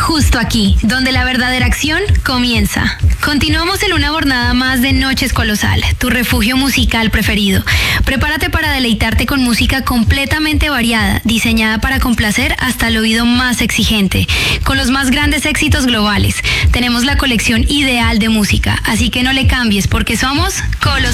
justo aquí, donde la verdadera acción comienza. Continuamos en una jornada más de Noches Colosal, tu refugio musical preferido. Prepárate para deleitarte con música completamente variada, diseñada para complacer hasta el oído más exigente, con los más grandes éxitos globales. Tenemos la colección ideal de música, así que no le cambies porque somos Colosal.